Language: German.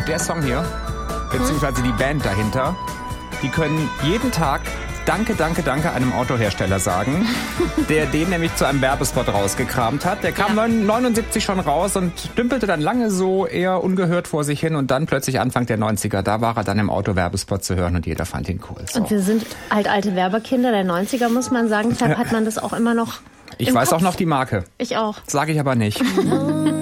der Song hier, beziehungsweise die Band dahinter, die können jeden Tag Danke einem Autohersteller sagen, der den nämlich zu einem Werbespot rausgekramt hat. Der kam 79 schon raus und dümpelte dann lange so eher ungehört vor sich hin und dann plötzlich Anfang der 90er, da war er dann im Autowerbespot zu hören und jeder fand ihn cool. So. Und wir sind halt alte Werbekinder der 90er, muss man sagen. Deshalb hat man das auch immer noch Ich weiß auch noch die Marke. Ich auch. Sage ich aber nicht.